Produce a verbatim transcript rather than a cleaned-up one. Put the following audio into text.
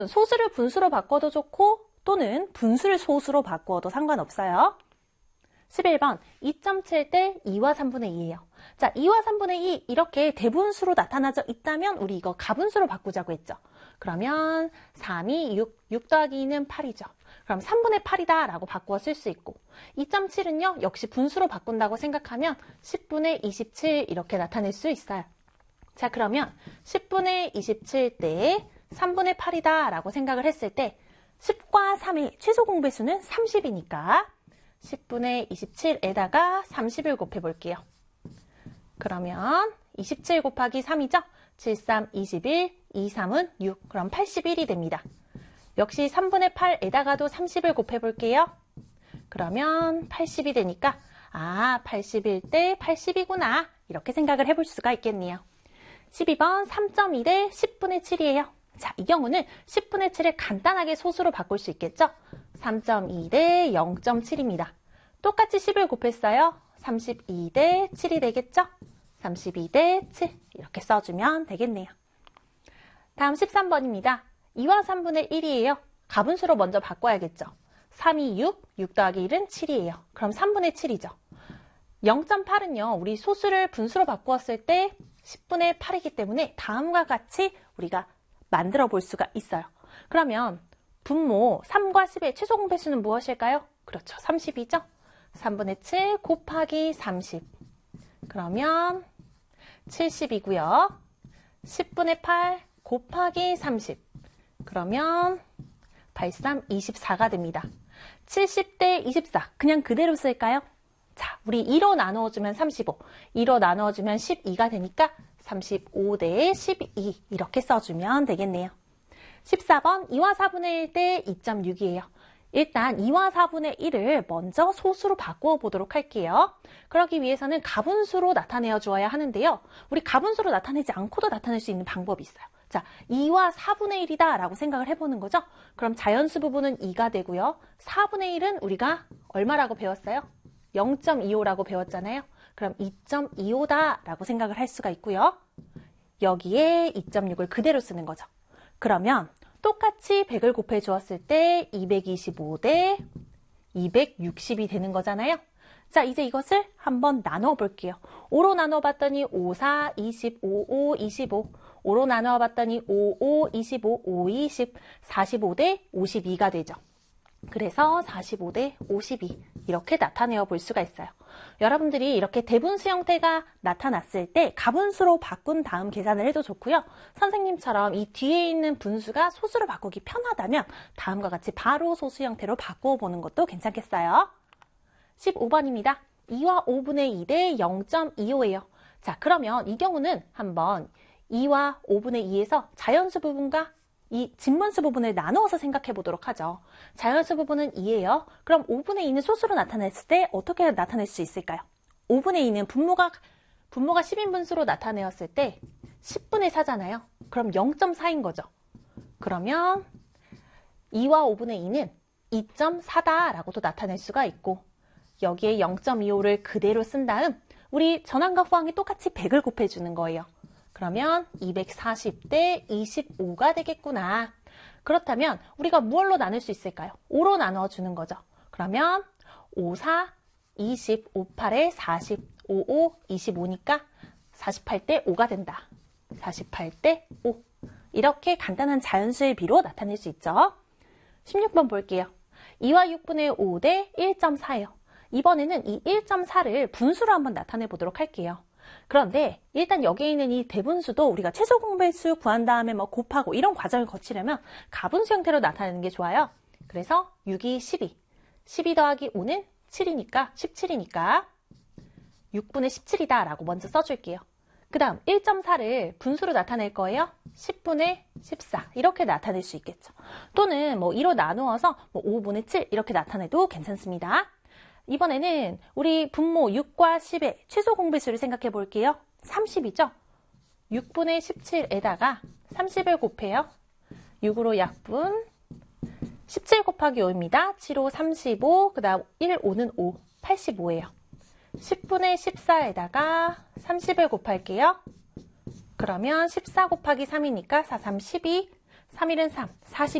소수를 분수로 바꿔도 좋고 또는 분수를 소수로 바꾸어도 상관없어요. 십일 번 이 점 칠 대 이와 삼분의 이예요. 자, 이와 삼분의 이 이렇게 대분수로 나타나져 있다면 우리 이거 가분수로 바꾸자고 했죠. 그러면 삼이 육, 육 더하기 이는 팔이죠. 그럼 삼분의 팔이다 라고 바꾸어 쓸 수 있고 이 점 칠은요 역시 분수로 바꾼다고 생각하면 십분의 이십칠 이렇게 나타낼 수 있어요. 자, 그러면 십분의 이십칠 대 삼분의 팔이다 라고 생각을 했을 때 십과 삼의 최소 공배수는 삼십이니까 십분의 이십칠에다가 삼십을 곱해볼게요. 그러면 이십칠 곱하기 삼이죠? 칠, 삼, 이십일, 이, 삼은 육, 그럼 팔십일이 됩니다. 역시 삼분의 팔에다가도 삼십을 곱해볼게요. 그러면 팔십이 되니까 아, 팔십일 대 팔십이구나 이렇게 생각을 해볼 수가 있겠네요. 십이 번 삼 점 이 대 십분의 칠이에요. 자, 이 경우는 십분의 칠을 간단하게 소수로 바꿀 수 있겠죠? 삼 점 이 대 영 점 칠입니다. 똑같이 십을 곱했어요. 삼십이 대 칠이 되겠죠? 삼십이 대 칠 이렇게 써주면 되겠네요. 다음 십삼 번입니다. 이와 삼분의 일이에요. 가분수로 먼저 바꿔야겠죠? 삼이 육, 육 더하기 일은 칠이에요. 그럼 삼분의 칠이죠. 영 점 팔은요. 우리 소수를 분수로 바꾸었을 때 십분의 팔이기 때문에 다음과 같이 우리가 만들어 볼 수가 있어요. 그러면 분모 삼과 십의 최소 공배수는 무엇일까요? 그렇죠. 삼십이죠. 삼분의 칠 곱하기 삼십. 그러면 칠십이고요. 십분의 팔 곱하기 삼십. 그러면 팔, 삼, 이십사가 됩니다. 칠십 대 이십사. 그냥 그대로 쓸까요? 자, 우리 이로 나누어주면 삼십오. 이로 나누어주면 십이가 되니까 삼십오 대 십이 이렇게 써주면 되겠네요. 십사 번 이와 사분의 일 대 이 점 육이에요. 일단 이와 사분의 일을 먼저 소수로 바꾸어 보도록 할게요. 그러기 위해서는 가분수로 나타내어 주어야 하는데요. 우리 가분수로 나타내지 않고도 나타낼 수 있는 방법이 있어요. 자, 이와 사분의 일이다 라고 생각을 해보는 거죠. 그럼 자연수 부분은 이가 되고요. 사분의 일은 우리가 얼마라고 배웠어요? 영 점 이오라고 배웠잖아요. 그럼 이 점 이오다 라고 생각을 할 수가 있고요. 여기에 이 점 육을 그대로 쓰는 거죠. 그러면 똑같이 백을 곱해 주었을 때 이백이십오 대 이백육십이 되는 거잖아요. 자, 이제 이것을 한번 나눠 볼게요. 오로 나눠 봤더니 오, 사, 이십, 오, 오, 이십오. 오로 나눠 봤더니 오, 오, 이십오, 오, 이십, 사십오 대 오십이가 되죠. 그래서 사십오 대 오십이 이렇게 나타내어 볼 수가 있어요. 여러분들이 이렇게 대분수 형태가 나타났을 때 가분수로 바꾼 다음 계산을 해도 좋고요. 선생님처럼 이 뒤에 있는 분수가 소수로 바꾸기 편하다면 다음과 같이 바로 소수 형태로 바꾸어 보는 것도 괜찮겠어요. 십오 번입니다. 이와 오분의 이 대 영 점 이오예요. 자, 그러면 이 경우는 한번 이와 오분의 이에서 자연수 부분과 이 진분수 부분을 나누어서 생각해 보도록 하죠. 자연수 부분은 이예요. 그럼 오분의 이는 소수로 나타냈을 때 어떻게 나타낼 수 있을까요? 오분의 이는 분모가, 분모가 십인분수로 나타내었을 때 십분의 사잖아요. 그럼 영 점 사인 거죠. 그러면 이와 오분의 이는 이 점 사다 라고도 나타낼 수가 있고 여기에 영 점 이오를 그대로 쓴 다음 우리 전항과 후항이 똑같이 백을 곱해주는 거예요. 그러면 이백사십 대 이십오가 되겠구나. 그렇다면 우리가 무엇로 나눌 수 있을까요? 오로 나눠주는 거죠. 그러면 오, 사, 이십, 오, 팔에 사십, 오, 오, 이십오니까 사십팔 대 오가 된다. 사십팔 대 오. 이렇게 간단한 자연수의 비로 나타낼 수 있죠. 십육 번 볼게요. 이와 육분의 오 대 일 점 사예요. 이번에는 이 일 점 사를 분수로 한번 나타내 보도록 할게요. 그런데 일단 여기에 있는 이 대분수도 우리가 최소 공배수 구한 다음에 뭐 곱하고 이런 과정을 거치려면 가분수 형태로 나타내는 게 좋아요. 그래서 육이 십이, 십이 더하기 오는 칠이니까 십칠이니까 육분의 십칠이다 라고 먼저 써줄게요. 그 다음 일 점 사를 분수로 나타낼 거예요. 십분의 십사 이렇게 나타낼 수 있겠죠. 또는 뭐 이로 나누어서 뭐 오분의 칠 이렇게 나타내도 괜찮습니다. 이번에는 우리 분모 육과 십의 최소 공배수를 생각해 볼게요. 삼십이죠? 육분의 십칠에다가 삼십을 곱해요. 육으로 약분, 십칠 곱하기 오입니다. 칠, 오, 삼십오, 그 다음 일, 오는 오, 팔십오예요. 십분의 십사에다가 삼십을 곱할게요. 그러면 십사 곱하기 삼이니까 사, 삼, 십이, 삼 일은 삼, 사십